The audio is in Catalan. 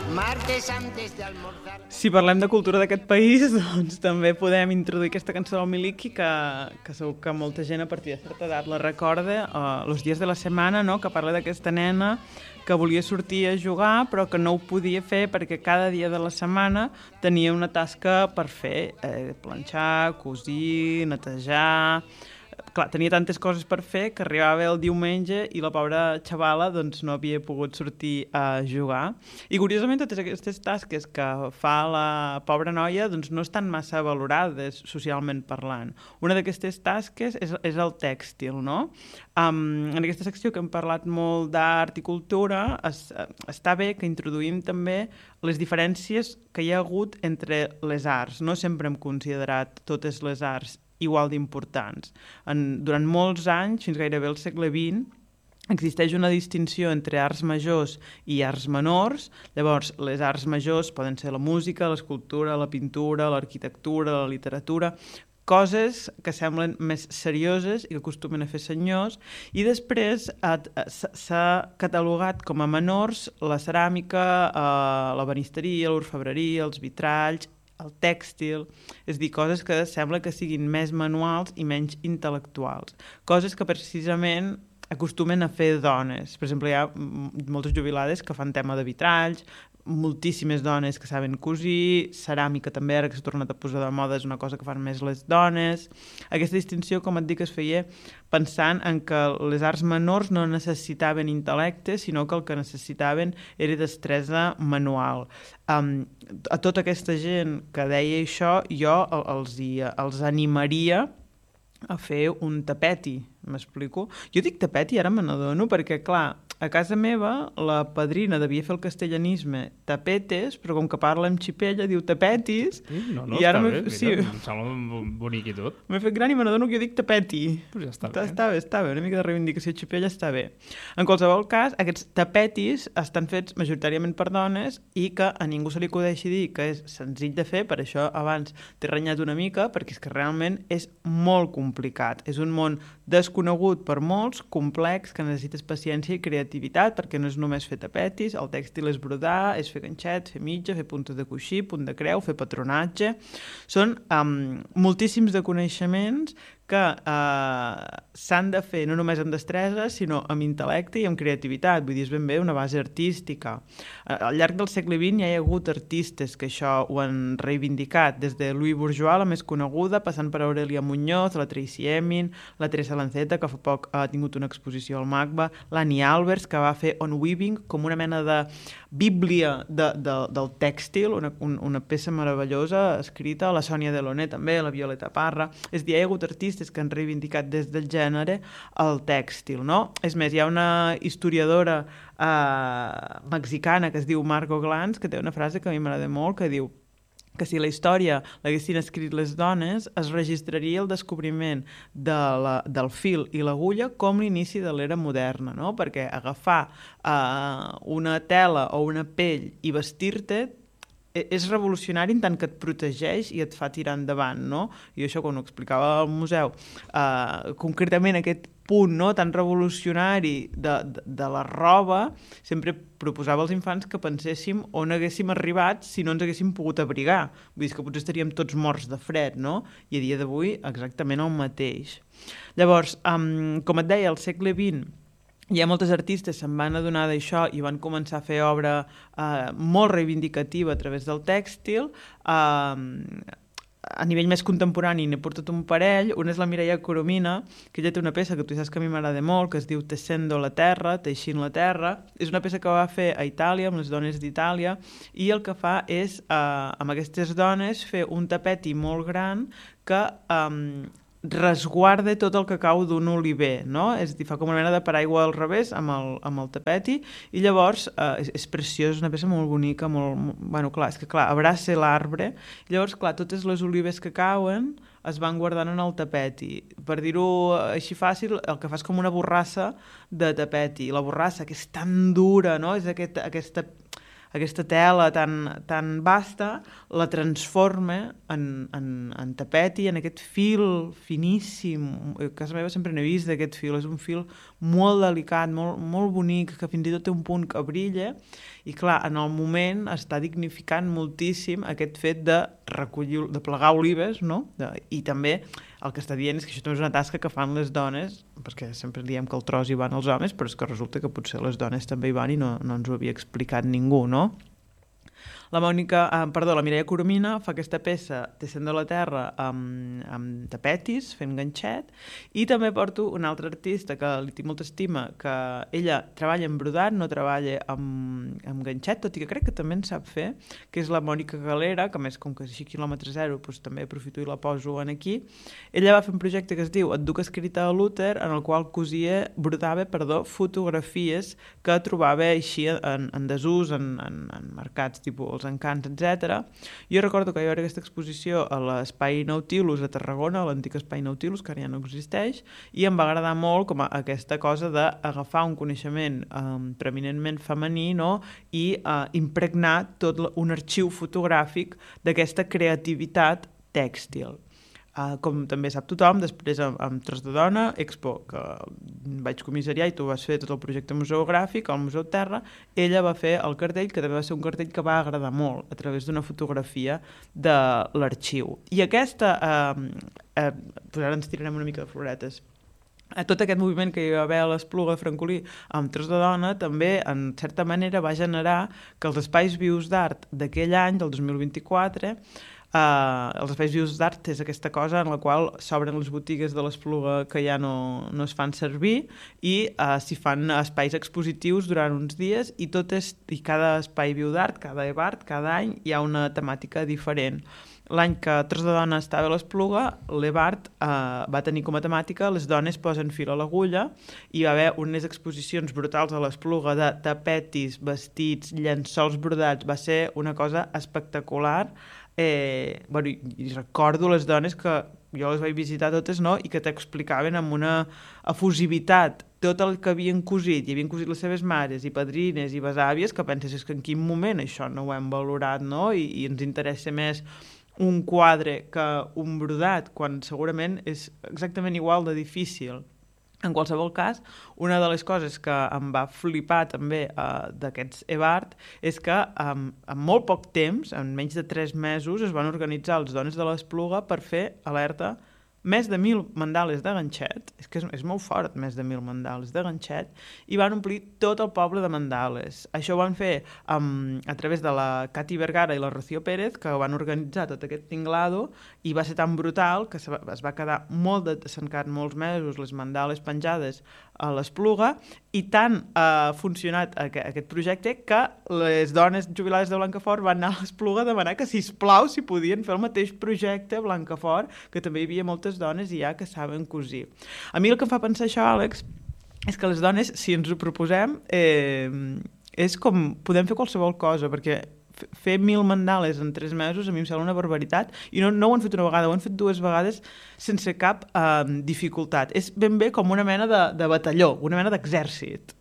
Si parlem de cultura d'aquest país, doncs també podem introduir aquesta cançó del Miliki que segur que molta gent a partir de certa edat la recorda, Los dies de la setmana, no? Que parla d'aquesta nena que volia sortir a jugar però que no ho podia fer perquè cada dia de la setmana tenia una tasca per fer, planxar, cosir, netejar... Clar, tenia tantes coses per fer que arribava el diumenge i la pobra xavala doncs, no havia pogut sortir a jugar. I curiosament totes aquestes tasques que fa la pobra noia doncs, no estan massa valorades socialment parlant. Una d'aquestes tasques és el tèxtil, no? En aquesta secció que hem parlat molt d'art i cultura està bé que introduïm també les diferències que hi ha hagut entre les arts. No sempre hem considerat totes les arts igual d'importants. Durant molts anys, fins gairebé al segle XX, existeix una distinció entre arts majors i arts menors. Llavors, les arts majors poden ser la música, l'escultura, la pintura, l'arquitectura, la literatura, coses que semblen més serioses i que acostumen a fer senyors, i després s'ha catalogat com a menors la ceràmica, la banisteria, l'orfebreria, els vitralls, el tèxtil, és a dir, coses que sembla que siguin més manuals i menys intel·lectuals. Coses que precisament acostumen a fer dones. Per exemple, hi ha moltes jubilades que fan tema de vitralls, moltíssimes dones que saben cosir, ceràmica també, ara que s'ha tornat a posar de moda, és una cosa que fan més les dones. Aquesta distinció, com et dic, es feia pensant en que les arts menors no necessitaven intel·lecte, sinó que el que necessitaven era destresa manual. A tota aquesta gent que deia això, jo els animaria a fer un tapeti, m'explico? Jo dic tapeti i ara me n'adono perquè, clar, a casa meva la padrina devia fer el castellanisme tapetes, però com que parla amb xipella diu tapetis. No, i ara està bé, sí, mira, em sembla bonic i tot. m'he fet gran i me n'adono que jo dic tapeti. Pues ja està bé. Està bé, una mica de reivindicació xipella està bé. En qualsevol cas, aquests tapetis estan fets majoritàriament per dones i que a ningú se li acudeixi dir que és senzill de fer, per això abans t'he renyat una mica, perquè és que realment és molt complicat. És un món desconegut per molts, complex, que necessites paciència i creativitat, perquè no és només fer tapetis, el tèxtil és brodar, és fer ganxet, fer mitja, fer punta de coixí, punt de creu, fer patronatge. Són moltíssims de coneixements que s'han de fer no només amb destresa, sinó amb intel·lecte i amb creativitat. Vull dir, és ben bé una base artística. Al llarg del segle XX ja hi ha hagut artistes que això ho han reivindicat, des de Louis Bourgeois, la més coneguda, passant per Aurelia Muñoz, la Tracy Emin, la Teresa Lanceta, que fa poc ha tingut una exposició al MACBA, l'Annie Albers, que va fer On Weaving, com una mena de bíblia del tèxtil, una peça meravellosa escrita, la Sònia Delaunay també, la Violeta Parra. És a dir, hi ha hagut artistes que han reivindicat des del gènere el tèxtil, no? És més, hi ha una historiadora mexicana que es diu Margo Glantz, que té una frase que a mi m'agrada molt, que diu que si la història l'haguessin escrit les dones, es registraria el descobriment del fil i l'agulla com l'inici de l'era moderna, no? Perquè agafar una tela o una pell i vestir-te és revolucionari en tant que et protegeix i et fa tirar endavant, no? I això quan ho explicava al museu, concretament aquest punt, no, tan revolucionari de la roba, sempre proposava als infants que penséssim on haguéssim arribat si no ens haguéssim pogut abrigar. Vull dir que potser estaríem tots morts de fred, no? I a dia d'avui exactament el mateix. Llavors, com et deia, al segle XX hi ha moltes artistes se'n van adonar d'això i van començar a fer obra molt reivindicativa a través del tèxtil. A nivell més contemporani n'he portat un parell. Una és la Mireia Coromina, que ella té una peça que tu saps que a mi m'agrada molt, que es diu Tessendo la terra, teixint la terra. És una peça que va fer a Itàlia, amb les dones d'Itàlia, i el que fa és, amb aquestes dones, fer un tapeti molt gran que resguarda tot el cacau d'un oliver, no? És a dir, fa com una mena de paraigua al revés amb el tapeti, i llavors és preciós, és una peça molt bonica, bueno, clar, és que clar, abraça l'arbre, llavors, clar, totes les olives que cauen es van guardant en el tapeti. Per dir-ho així fàcil, el que fa és com una borrassa de tapeti. La borrassa, que és tan dura, no? És aquesta aquesta tela tan vasta, la transforma en tapeti, en aquest fil finíssim. A casa meva sempre n'he vist d'aquest fil, és un fil molt delicat, molt bonic, que fins i tot té un punt que brilla, i clar, en el moment està dignificant moltíssim aquest fet de recollir, de plegar olives, no? I també el que està dient és que això també és una tasca que fan les dones, perquè sempre diem que el tros hi van els homes, però és que resulta que potser les dones també hi van i no ens ho havia explicat ningú, no? La Mireia Coromina fa aquesta peça Teixendo la terra amb tapetis, fent ganxet, i també porto un altre artista que li tinc molta estima, que ella treballa en brodat, no treballa amb ganxet, tot i que crec que també en sap fer, que és la Mònica Galera, que més com que és així quilòmetre zero, doncs també aprofito i la poso aquí. Ella va fer un projecte que es diu Et duc escrita a l'úter, en el qual brodava fotografies que trobava així en desús, en mercats tipus els Encants, etc. Jo recordo que hi va haver aquesta exposició a l'Espai Nautilus a Tarragona, l'antic Espai Nautilus, que ara ja no existeix, i em va agradar molt com aquesta cosa d'agafar un coneixement preeminentment femení, no? I impregnar tot un arxiu fotogràfic d'aquesta creativitat tèxtil. Com també sap tothom, després amb Tros de Dona, Expo, que vaig comissariar i tu vas fer tot el projecte museogràfic al Museu Terra, ella va fer el cartell, que també va ser un cartell que va agradar molt a través d'una fotografia de l'arxiu. I aquesta, doncs ara ens tirarem una mica de floretes, tot aquest moviment que hi va haver a l'Espluga de Francolí amb Tros de Dona també, en certa manera, va generar que els espais vius d'art d'aquell any, del 2024, els espais vius d'art és aquesta cosa en la qual s'obren les botigues de l'Espluga que ja no es fan servir i s'hi fan espais expositius durant uns dies i cada espai viu d'art, cada EBART, cada any hi ha una temàtica diferent. L'any que Tros de Dona estava a l'Espluga, l'EBART va tenir com a temàtica Les dones posen fil a l'agulla, i va haver unes exposicions brutals a l'Espluga de tapetis, vestits, llençols brodats. Va ser una cosa espectacular. I recordo les dones que jo les vaig visitar totes, no? I que t'explicaven amb una efusivitat tot el que havien cosit, i havien cosit les seves mares i padrines i besàvies, que penses que en quin moment això no ho hem valorat, no? I ens interessa més un quadre que un brodat, quan segurament és exactament igual de difícil. En qualsevol cas, una de les coses que em va flipar també d'aquests EBART és que en molt poc temps, en menys de 3 mesos, es van organitzar les dones de l'Espluga per fer, alerta, més de 1.000 mandales de ganxet, és que és molt fort, més de 1.000 mandales de ganxet, i van omplir tot el poble de mandales. Això ho van fer a través de la Cati Vergara i la Rocío Pérez, que van organitzar tot aquest tinglado, i va ser tan brutal que es va quedar s'han quedat molts mesos les mandales penjades a l'Espluga, i tant ha funcionat aquest projecte que les dones jubilades de Blancafort van anar a l'Espluga a demanar que, sisplau, si podien fer el mateix projecte a Blancafort, que també hi havia moltes dones ja que saben cosir. A mi el que em fa pensar això, Àlex, és que les dones, si ens ho proposem, és com podem fer qualsevol cosa, perquè fer 1.000 mandales en 3 mesos a mi em sembla una barbaritat, i no ho han fet una vegada, ho han fet 2 vegades sense cap dificultat. És ben bé com una mena de batalló, una mena d'exèrcit.